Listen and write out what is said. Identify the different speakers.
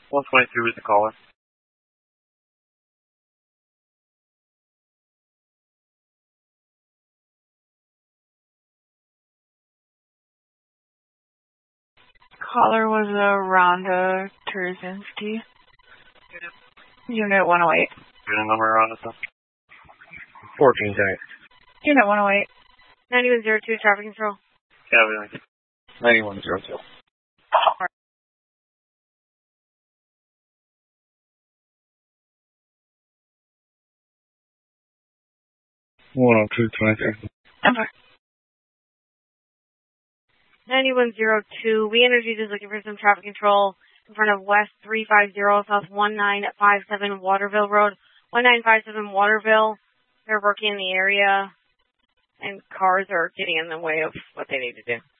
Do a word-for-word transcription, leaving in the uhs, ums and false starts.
Speaker 1: one twenty-three with the caller.
Speaker 2: Caller was a Rhonda Terzinski. Unit one oh eight.
Speaker 1: Unit number Rhonda, sir.
Speaker 3: fourteen tank.
Speaker 2: Unit one oh eight.
Speaker 4: ninety-one zero two, traffic control.
Speaker 1: Yeah, everything.
Speaker 3: ninety-one zero two. one oh two twenty-three.
Speaker 2: Okay.
Speaker 4: ninety-one zero two, We Energy is looking for some traffic control in front of West three five zero, South one nine five seven Waterville Road. one nine five seven Waterville. They're working in the area, and cars are getting in the way of what they need to do.